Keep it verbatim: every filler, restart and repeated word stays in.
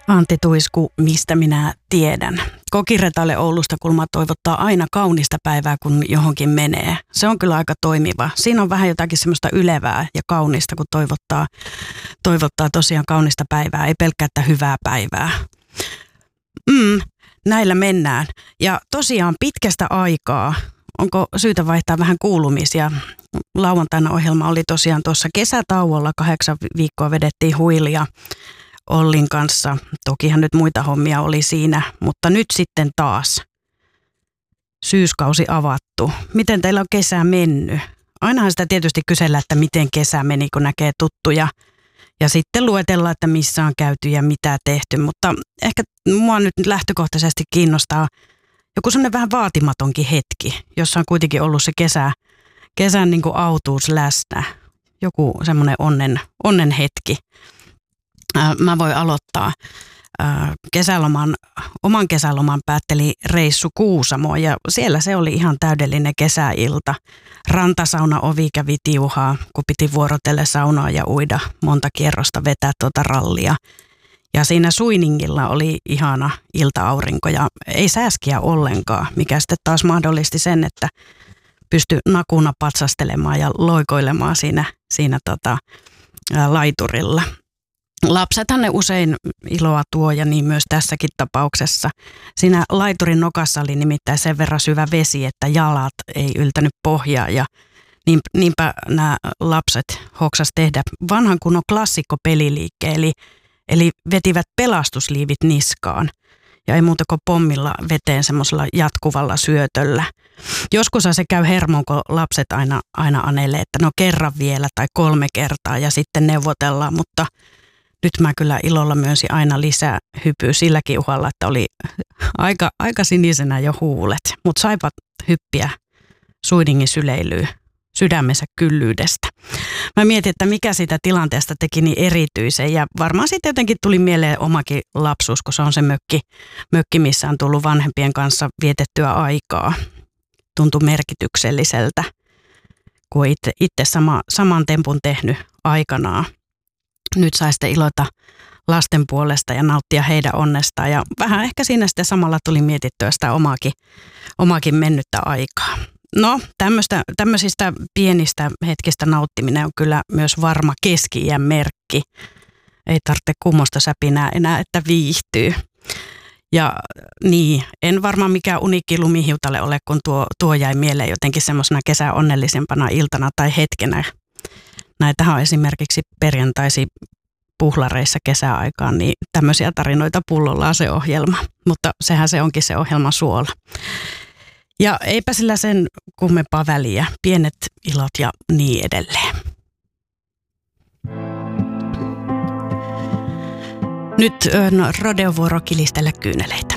Antti Tuisku, mistä minä tiedän. Kokiretalle Oulusta kulma toivottaa aina kaunista päivää, kun johonkin menee. Se on kyllä aika toimiva. Siinä on vähän jotakin semmoista ylevää ja kaunista, kun toivottaa, toivottaa tosiaan kaunista päivää, ei pelkkää hyvää päivää. Mm, näillä mennään. Ja tosiaan pitkästä aikaa, onko syytä vaihtaa vähän kuulumisia? Lauantaina ohjelma oli tosiaan tuossa kesätauolla, kahdeksan viikkoa vedettiin huilia Ollin kanssa. Tokihan nyt muita hommia oli siinä, mutta nyt sitten taas syyskausi avattu. Miten teillä on kesä mennyt? Ainahan sitä tietysti kysellä, että miten kesä meni, kun näkee tuttuja. Ja sitten luetellaan, että missä on käyty ja mitä tehty. Mutta ehkä mua nyt lähtökohtaisesti kiinnostaa joku sellainen vähän vaatimatonkin hetki, jossa on kuitenkin ollut se kesä, kesän niin kuin autuus läsnä. Joku semmoinen onnen, onnen hetki. Mä voin aloittaa. Kesäloman, oman kesäloman päätteli reissu Kuusamoon ja siellä se oli ihan täydellinen kesäilta. Rantasauna ovi kävi tiuhaa, kun piti vuorotelle saunaa ja uida monta kierrosta vetää tuota rallia. Ja siinä Suiningilla oli ihana ilta-aurinko ja ei sääskiä ollenkaan, mikä sitten taas mahdollisti sen, että pystyi nakuna patsastelemaan ja loikoilemaan siinä, siinä tota, ää, laiturilla. Lapsethan ne usein iloa tuo ja niin myös tässäkin tapauksessa. Siinä laiturin nokassa oli nimittäin sen verran syvä vesi, että jalat ei yltänyt pohjaa ja niinpä nämä lapset hoksas tehdä vanhan kunnon klassikko peliliikkeen, eli, eli vetivät pelastusliivit niskaan ja ei muuta kuin pommilla veteen semmoisella jatkuvalla syötöllä. Joskus se käy hermoon, kun lapset aina, aina anelee, että no kerran vielä tai kolme kertaa ja sitten neuvotellaan, mutta nyt mä kyllä ilolla myönsin aina lisää hypyä silläkin uhalla, että oli aika, aika sinisenä jo huulet. Mutta saipa hyppiä Suiningin syleilyä sydämensä kyllyydestä. Mä mietin, että mikä siitä tilanteesta teki niin erityisen ja varmaan sitten jotenkin tuli mieleen omakin lapsuus, kun se on se mökki, mökki missä on tullut vanhempien kanssa vietettyä aikaa. Tuntui merkitykselliseltä, kun itse, itse sama, saman tempun tehnyt aikanaan. Nyt sai sitten iloita lasten puolesta ja nauttia heidän onnestaan ja vähän ehkä siinä sitten samalla tuli mietittyä sitä omaakin, omaakin mennyttä aikaa. No tämmöisistä pienistä hetkistä nauttiminen on kyllä myös varma keski-iän merkki. Ei tarvitse kummosta säpinää enää, että viihtyy. Ja niin, en varmaan mikään uniikki lumihiutalle ole, kun tuo, tuo jäi mieleen jotenkin semmoisena kesän onnellisempana iltana tai hetkenä. Näitähän on esimerkiksi perjantaisi puhlareissa kesäaikaan, niin tämmöisiä tarinoita pullollaan se ohjelma. Mutta sehän se onkin se ohjelman suola. Ja eipä sillä sen kummempaa väliä. Pienet ilot ja niin edelleen. Nyt on rodeovuoro kilistellä kyyneleitä.